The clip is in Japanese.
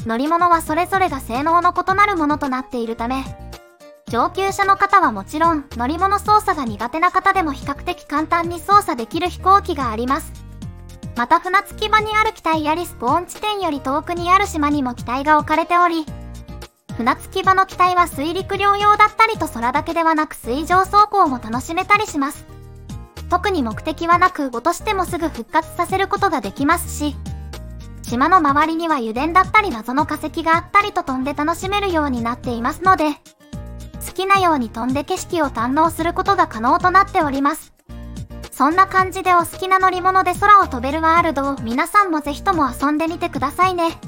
乗り物はそれぞれが性能の異なるものとなっているため、上級者の方はもちろん、乗り物操作が苦手な方でも比較的簡単に操作できる飛行機があります。また船着き場にある機体やリスポーン地点より遠くにある島にも機体が置かれており、船着き場の機体は水陸両用だったりと空だけではなく水上走行も楽しめたりします。特に目的はなく落としてもすぐ復活させることができますし、島の周りには油田だったり謎の化石があったりと飛んで楽しめるようになっていますので、好きなように飛んで景色を堪能することが可能となっております。そんな感じでお好きな乗り物で空を飛べるワールドを皆さんもぜひとも遊んでみてくださいね。